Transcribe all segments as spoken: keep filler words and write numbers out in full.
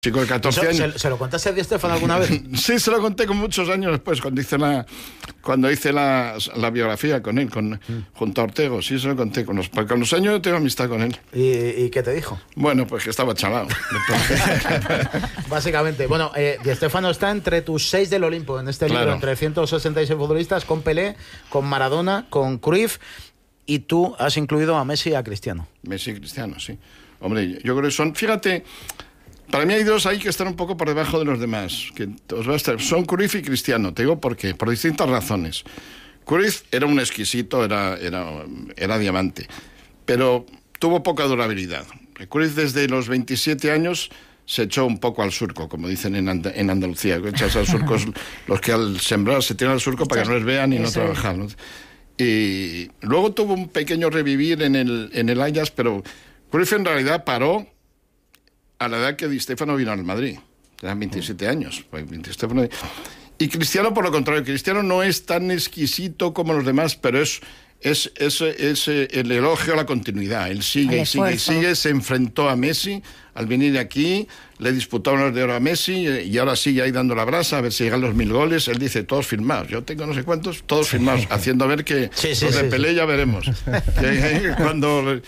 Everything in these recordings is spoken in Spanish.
chico de catorce años. ¿Se, ¿Se lo contaste a Di Stéfano alguna vez? Sí, se lo conté con muchos años después, cuando hice la cuando hice la, la biografía con él, con, mm. junto a Ortego. Sí, se lo conté. Con los, con los años yo tengo amistad con él. ¿Y, y qué te dijo? Bueno, pues que estaba chalado. Básicamente. Bueno, eh, Di Stéfano está entre tus seis del Olimpo, en este claro. libro, entre ciento sesenta y seis futbolistas, con Pelé, con Maradona, con Cruyff, y tú has incluido a Messi y a Cristiano. Messi y Cristiano, sí. Hombre, yo creo que son... Fíjate... Para mí hay dos ahí que están un poco por debajo de los demás, que os va a estar, son Cruyff y Cristiano. Te digo por qué, por distintas razones. Cruyff era un exquisito, era, era, era diamante, pero tuvo poca durabilidad. Cruyff desde los veintisiete años se echó un poco al surco, como dicen en, And- en Andalucía. Echas al surco los que al sembrar se tiran al surco para que no les vean y no trabajar, ¿no? Y luego tuvo un pequeño revivir en el, en el Ajax, pero Cruyff en realidad paró a la edad que Di Stéfano vino al Madrid. Eran veintisiete años. Y Cristiano, por lo contrario, Cristiano no es tan exquisito como los demás, pero es, es, es, es el elogio a la continuidad. Él sigue y sigue y sigue. Se enfrentó a Messi al venir aquí, le disputó unos de oro a Messi y ahora sigue ahí dando la brasa a ver si llegan los mil goles. Él dice, todos firmados. Yo tengo no sé cuántos, todos firmados, haciendo ver que sí, sí, los de sí, Pelé sí. ya veremos. que, cuando...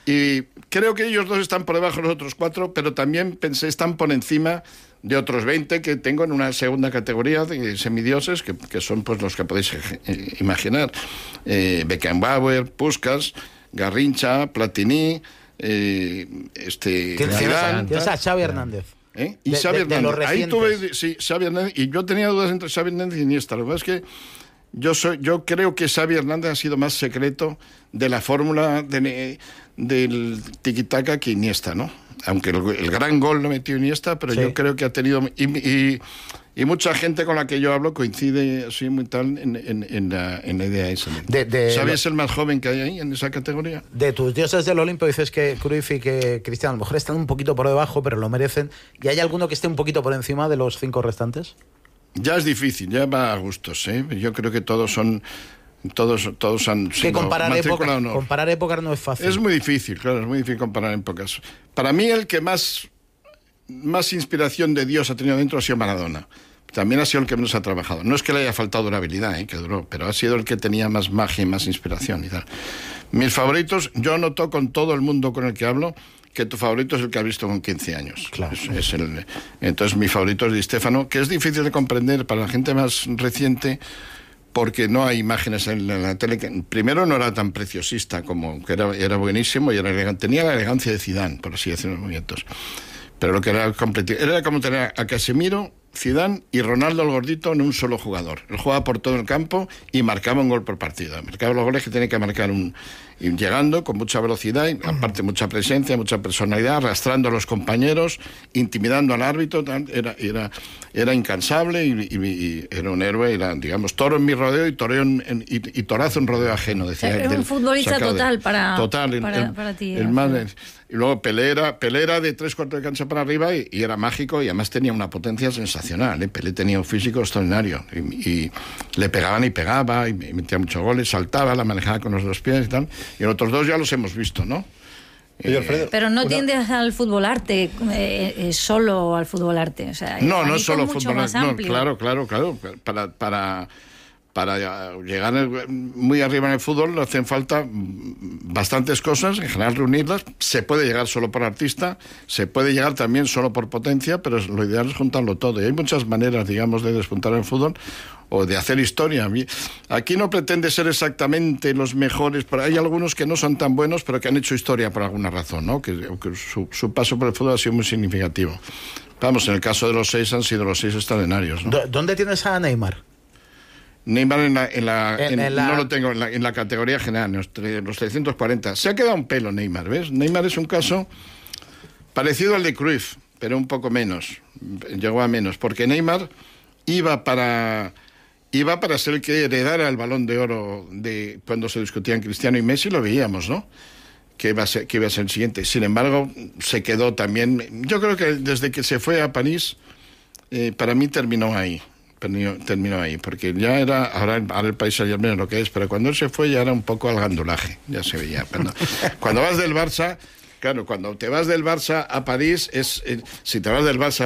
Y creo que ellos dos están por debajo de los otros cuatro, pero también pensé están por encima de otros veinte que tengo en una segunda categoría de semidioses, que, que son pues los que podéis eh, imaginar. Eh, Beckenbauer, Puskás, Garrincha, Platini, eh, este, Zidane. Tienes a Xavi Hernández. ¿Eh? Y de, Xavi de, Hernández. de Ahí tuve, sí, Xavi Hernández, y yo tenía dudas entre Xavi Hernández y Iniesta. Lo que pasa es que yo, soy, yo creo que Xavi Hernández ha sido más secreto de la fórmula de, del tiki-taka que Iniesta, ¿no? Aunque el, el gran gol lo metió Iniesta, pero sí. Yo creo que ha tenido... Y, y, y mucha gente con la que yo hablo coincide así muy tal en, en, en, la, en la idea esa. De, de, ¿Xavi es el más joven que hay ahí en esa categoría? De tus dioses del Olimpo dices que Cruyff y que Cristiano a lo mejor están un poquito por debajo, pero lo merecen. ¿Y hay alguno que esté un poquito por encima de los cinco restantes? Ya es difícil, ya va a gustos, ¿eh? Yo creo que todos son... Todos, todos han que comparar épocas, no. comparar épocas no es fácil. Es muy difícil, claro, es muy difícil comparar épocas. Para mí el que más, más inspiración de Dios ha tenido dentro ha sido Maradona. También ha sido el que menos ha trabajado. No es que le haya faltado durabilidad, ¿eh? Que duró, pero ha sido el que tenía más magia y más inspiración y tal. Mis favoritos, yo noto con todo el mundo con el que hablo que tu favorito es el que has visto con quince años. Claro. Es, es el, entonces mi favorito es Di Stéfano, que es difícil de comprender para la gente más reciente, porque no hay imágenes en la, en la tele. Que, primero no era tan preciosista como que era, era buenísimo y era elegante. Tenía la elegancia de Zidane, por así decirlo, los movimientos. Pero lo que era completo era como tener a Casemiro, Zidane y Ronaldo el gordito en un solo jugador. Él jugaba por todo el campo y marcaba un gol por partida. Marcaba los goles que tenía que marcar un, y llegando con mucha velocidad, y aparte mucha presencia, mucha personalidad, arrastrando a los compañeros, intimidando al árbitro. Era, era, era incansable y, y, y era un héroe. Era, digamos, toro en mi rodeo y, toreo en, en, y, y torazo en rodeo ajeno. Decía era él, un futbolista total de, para, total, para, el, para ti. El más, y luego Pelé era, Pelé era de tres cuartos de cancha para arriba y, y era mágico, y además tenía una potencia sensacional, ¿eh? Pelé tenía un físico extraordinario y, y le pegaban y pegaba y metía muchos goles, saltaba, la manejaba con los dos pies y tal. Y los otros dos ya los hemos visto, ¿no? Eh, Pero no una... tiendes al fútbol arte, eh, eh, solo al fútbol arte. O sea, no, no solo fútbol arte. No, claro, claro, claro. Para... para Para llegar muy arriba en el fútbol le hacen falta bastantes cosas, en general reunirlas. Se puede llegar solo por artista, se puede llegar también solo por potencia, pero lo ideal es juntarlo todo. Y hay muchas maneras, digamos, de despuntar el fútbol o de hacer historia. Aquí no pretende ser exactamente los mejores, pero hay algunos que no son tan buenos, pero que han hecho historia por alguna razón, ¿no? Que, que su, su paso por el fútbol ha sido muy significativo. Vamos, en el caso de los seis han sido los seis extraordinarios, ¿no? ¿Dónde tienes a Neymar? Neymar en la, en la, en, en la... no lo tengo en la, en la categoría general, los, los trescientos cuarenta. Se ha quedado un pelo Neymar, ¿ves? Neymar es un caso parecido al de Cruyff, pero un poco menos. Llegó a menos, porque Neymar iba para iba para ser el que heredara el Balón de Oro de cuando se discutían Cristiano y Messi, lo veíamos, ¿no? Que iba a ser, que iba a ser el siguiente. Sin embargo, se quedó también. Yo creo que desde que se fue a París, eh, para mí terminó ahí. terminó ahí, porque ya era, ahora, ahora el Paris Saint-Germain es lo que es, pero cuando él se fue ya era un poco al gandulaje, ya se veía. Cuando, cuando vas del Barça, Claro, cuando te vas del Barça a París, es eh, si te vas del Barça